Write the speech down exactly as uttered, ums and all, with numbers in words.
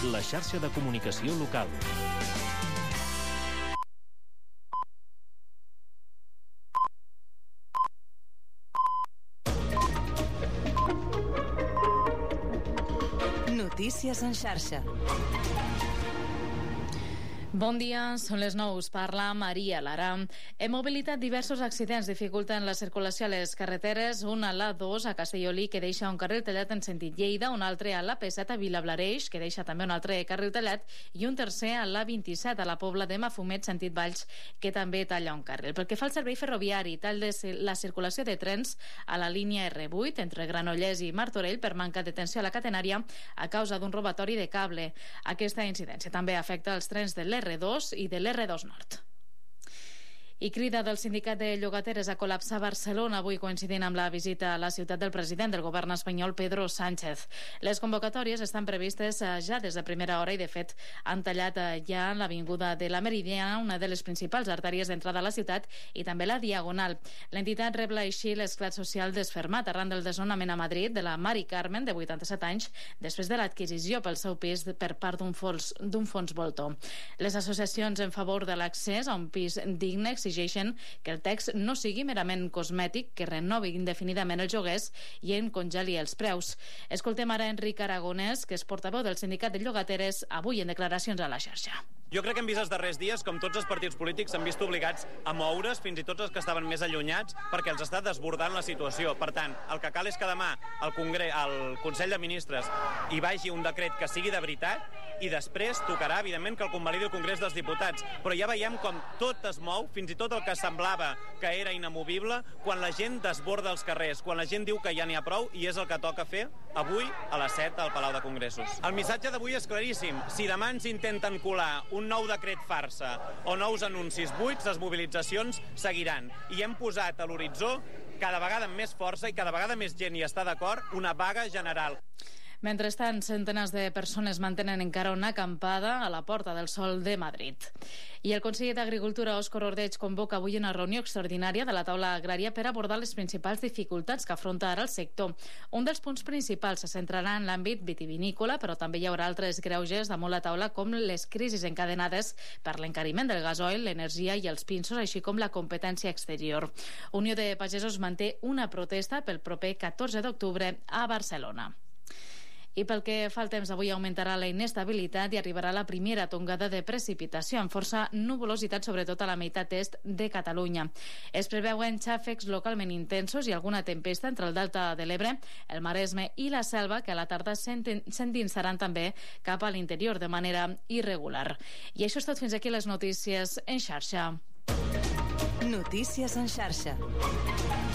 la xarxa de comunicació local. Notícies en xarxa. Bon dia, són les nou. Us parla Maria Lara. Hem mobilitat diversos accidents dificulten la circulació a les carreteres. Un a l'A dos a Castellolí, que deixa un carril tallat en sentit Lleida, un altre a l'A P set a Vilablareix, que deixa també un altre carril tallat, i un tercer a l'A vint-i-set a la Pobla de Mafumet, sentit Valls, que també talla un carril. Pel que fa al servei ferroviari, tal de la circulació de trens a la línia erre vuit entre Granollers i Martorell per manca de tensió a la catenària a causa d'un robatori de cable. Aquesta incidència també afecta els trens de l'erre dos i de l'erre dos Nord. I crida del sindicat de llogateres a col·lapsar Barcelona avui coincidint amb la visita a la ciutat del president del govern espanyol Pedro Sánchez. Les convocatòries estan previstes ja des de primera hora i de fet han tallat ja l'avinguda de la Meridiana, una de les principals artèries d'entrada a la ciutat, i també la Diagonal. L'entitat rebla així l'esclat social desfermat arran del desnonament a Madrid de la Mari Carmen, de vuitanta-set anys, després de l'adquisició pel seu pis per part d'un fons, d'un fons voltor. Les associacions en favor de l'accés a un pis digne exigeixen que el text no sigui merament cosmètic, que renovi indefinidament els lloguers i en congeli els preus. Escoltem ara Enric Aragonès, que és portaveu del sindicat de llogateres, avui en declaracions a la xarxa. Jo crec que hem vist els darrers dies com tots els partits polítics s'han vist obligats a moure's, fins i tot els que estaven més allunyats, perquè els està desbordant la situació. Per tant, el que cal és que demà el, Congre... el Consell de Ministres hi vagi un decret que sigui de veritat i després tocarà, evidentment, que el convalidi el Congrés dels Diputats. Però ja veiem com tot es mou, fins i tot el que semblava que era inamovible, quan la gent desborda els carrers, quan la gent diu que ja n'hi ha prou, i és el que toca fer avui a les set al Palau de Congressos. El missatge d'avui és claríssim. Si demà ens intenten colar un nou decret farsa o nous anuncis buits, les mobilitzacions seguiran. I hem posat a l'horitzó, cada vegada amb més força i cada vegada més gent hi està d'acord, una vaga general. Mentrestant, centenars de persones mantenen encara una acampada a la Porta del Sol de Madrid. I el conseller d'Agricultura, Òscar Ordeig, convoca avui una reunió extraordinària de la taula agrària per abordar les principals dificultats que afronta ara el sector. Un dels punts principals se centrarà en l'àmbit vitivinícola, però també hi haurà altres greuges damunt la taula, com les crisis encadenades per l'encariment del gasoil, l'energia i els pinsos, així com la competència exterior. Unió de Pagesos manté una protesta pel proper catorze d'octubre a Barcelona. I pel que fa al temps, avui augmentarà la inestabilitat i arribarà la primera tongada de precipitació amb força nuvolositat, sobretot a la meitat est de Catalunya. Es preveuen xàfecs localment intensos i alguna tempesta entre el Delta de l'Ebre, el Maresme i la Selva, que a la tarda s'endinsaran també cap a l'interior de manera irregular. I això és tot. Fins aquí les notícies en xarxa. Notícies en xarxa.